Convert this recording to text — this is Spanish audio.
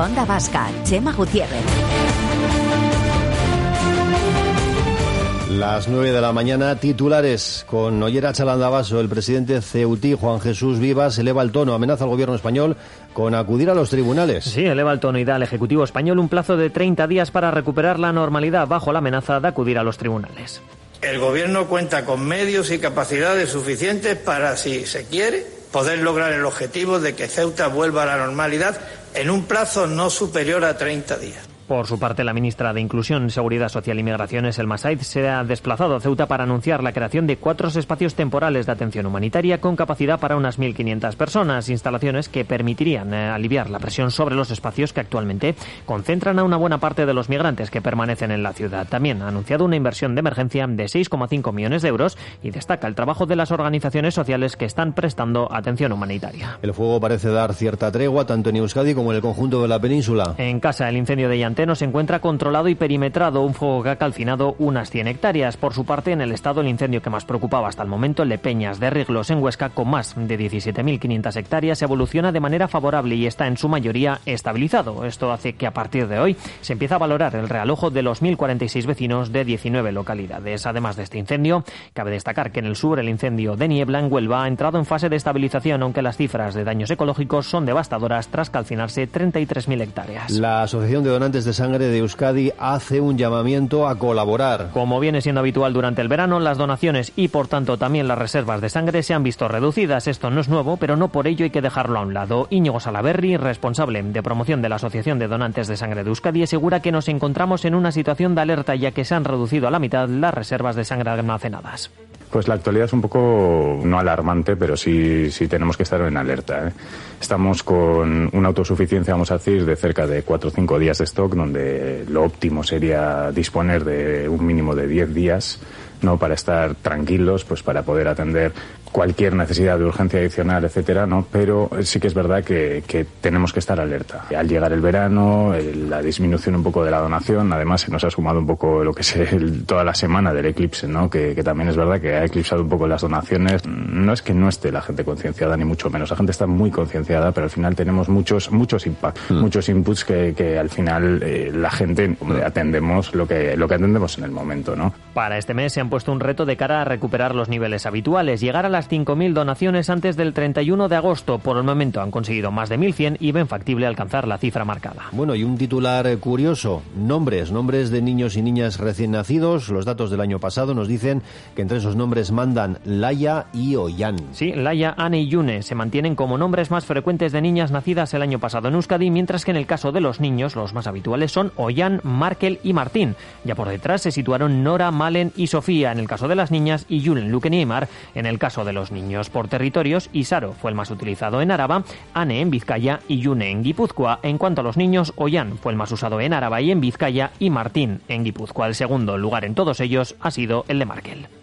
Onda Vasca, Chema Gutiérrez. Las 9 de la mañana, titulares. Con Ollera Chalandabaso, el presidente ceutí, Juan Jesús Vivas, eleva el tono, amenaza al gobierno español con acudir a los tribunales. Sí, eleva el tono y da al Ejecutivo español un plazo de 30 días para recuperar la normalidad bajo la amenaza de acudir a los tribunales. El gobierno cuenta con medios y capacidades suficientes para, si se quiere, poder lograr el objetivo de que Ceuta vuelva a la normalidad en un plazo no superior a 30 días. Por su parte, la ministra de Inclusión, Seguridad Social y Migraciones, Elma Saiz, se ha desplazado a Ceuta para anunciar la creación de 4 espacios temporales de atención humanitaria con capacidad para unas 1.500 personas, instalaciones que permitirían aliviar la presión sobre los espacios que actualmente concentran a una buena parte de los migrantes que permanecen en la ciudad. También ha anunciado una inversión de emergencia de 6,5 millones de euros y destaca el trabajo de las organizaciones sociales que están prestando atención humanitaria. El fuego parece dar cierta tregua tanto en Euskadi como en el conjunto de la península. En Casa, el incendio de Llantén se encuentra controlado y perimetrado, un fuego que ha calcinado unas 100 hectáreas. Por su parte, en el estado, el incendio que más preocupaba hasta el momento, el de Peñas de Riglos, en Huesca, con más de 17.500 hectáreas, evoluciona de manera favorable y está en su mayoría estabilizado. Esto hace que a partir de hoy se empiece a valorar el realojo de los 1.046 vecinos de 19 localidades. Además de este incendio, cabe destacar que en el sur el incendio de Niebla, en Huelva, ha entrado en fase de estabilización, aunque las cifras de daños ecológicos son devastadoras tras calcinarse 33.000 hectáreas. La Asociación de Donantes de Sangre de Euskadi hace un llamamiento a colaborar. Como viene siendo habitual durante el verano, las donaciones y por tanto también las reservas de sangre se han visto reducidas. Esto no es nuevo, pero no por ello hay que dejarlo a un lado. Íñigo Salaberry, responsable de promoción de la Asociación de Donantes de Sangre de Euskadi, asegura que nos encontramos en una situación de alerta ya que se han reducido a la mitad las reservas de sangre almacenadas. Pues la actualidad es un poco, no alarmante, pero sí tenemos que estar en alerta, ¿eh? Estamos con una autosuficiencia, vamos a decir, de cerca de 4 o 5 días de stock, donde lo óptimo sería disponer de un mínimo de 10 días, ¿no? Para estar tranquilos, pues para poder atender cualquier necesidad de urgencia adicional, etcétera, ¿no? Pero sí que es verdad que tenemos que estar alerta. Al llegar el verano, la disminución un poco de la donación, además se nos ha sumado un poco lo que es toda la semana del eclipse, ¿no? Que también es verdad que ha eclipsado un poco las donaciones. No es que no esté la gente concienciada, ni mucho menos. La gente está muy concienciada, pero al final tenemos muchos impacts, muchos inputs que al final la gente atendemos lo que atendemos en el momento, ¿no? Para este mes se han puesto un reto de cara a recuperar los niveles habituales, llegar a las 5.000 donaciones antes del 31 de agosto. Por el momento han conseguido más de 1.100 y ven factible alcanzar la cifra marcada. Bueno, y un titular curioso. Nombres de niños y niñas recién nacidos. Los datos del año pasado nos dicen que entre esos nombres mandan Laia y Ollán. Sí, Laia, Anne y June se mantienen como nombres más frecuentes de niñas nacidas el año pasado en Euskadi, mientras que en el caso de los niños los más habituales son Ollán, Markel y Martín. Ya por detrás se situaron Nora, Malen y Sofía en el caso de las niñas y Julen, Luken y Aimar en el caso de los niños. Por territorios, Isaro fue el más utilizado en Araba, Ane en Vizcaya y June en Guipúzcoa. En cuanto a los niños, Ollán fue el más usado en Araba y en Vizcaya y Martín en Guipúzcoa. El segundo lugar en todos ellos ha sido el de Markel.